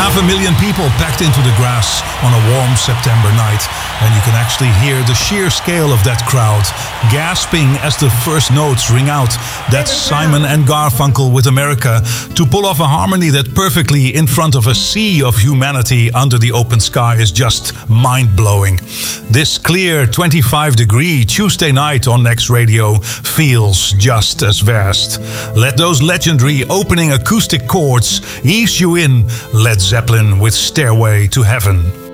500,000 people packed into the grass on a warm September night, and you can actually hear the sheer scale of that crowd gasping as the first notes ring out. That's Simon and Garfunkel with America, to pull off a harmony that perfectly in front of a sea of humanity under the open sky is just mind-blowing. This clear 25-degree Tuesday night on Next Radio feels just as vast. Let those legendary opening acoustic chords ease you in. Led Zeppelin with Stairway to Heaven.